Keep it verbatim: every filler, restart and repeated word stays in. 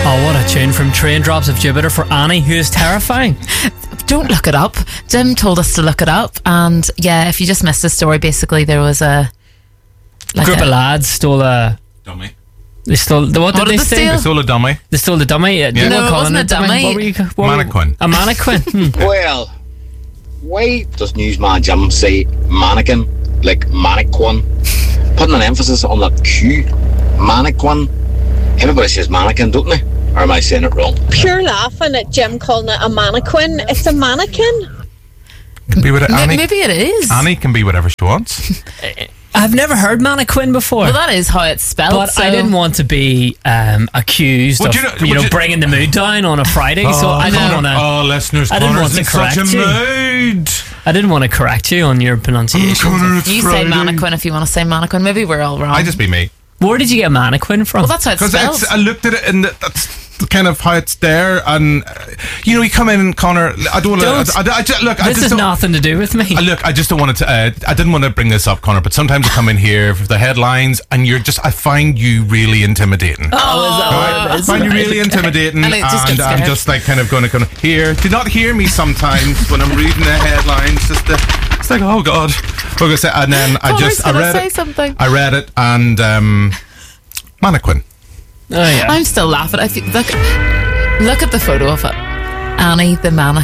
Oh, what a tune from Train Drops of Jupiter for Annie, who is terrifying. Don't look it up. Jim told us to look it up, and yeah, if you just missed the story, basically there was a like group a, of lads stole a dummy. They stole the what, what did, did they steal? They stole a dummy. They stole the dummy. Yeah. Yeah. No, it wasn't a dummy. What were you, what mannequin. A mannequin. hmm. Well, why does Newsman Jim say mannequin like mannequin, putting an emphasis on that Q, mannequin? Everybody says mannequin, don't they? Or am I saying it wrong? Pure laughing at Jim calling it a mannequin. It's a mannequin. Can be whatever, Annie, Maybe it is. Annie can be whatever she wants. I've never heard mannequin before. Well, that is how it's spelled. But so. I didn't want to be um, accused Would of you know- you know, would you- bringing the mood down on a Friday. Oh, so I didn't Connor, want to. oh, listeners, I didn't Connor's want to in correct such a you. mood. I didn't want to correct you on your pronunciation. Oh, Connor, it's You Friday. say mannequin if you want to say mannequin. Maybe we're all wrong. I just be me. Where did you get mannequin from? Well, that's how it's Because spelled. I looked at it and that's kind of how it's there, and uh, you know, you come in, Connor. I don't want to. I, I, I just, look, this I just has don't, nothing to do with me. Uh, look, I just don't want to. Uh, I didn't want to bring this up, Connor, but sometimes you come in here for the headlines, and you're just. I find you really intimidating. Oh, is that Right? what it I is? find you really intimidating, And it just and gets I'm scared. just like kind of going to kind of hear. Do not hear me sometimes when I'm reading the headlines. Just the, it's like, oh God, what was I gonna say? And then I Connor's just I gonna read say it. something. I read it, and um, mannequin. Oh yeah. I'm still laughing. I feel, look, look at the photo of it. Annie, the mannequin.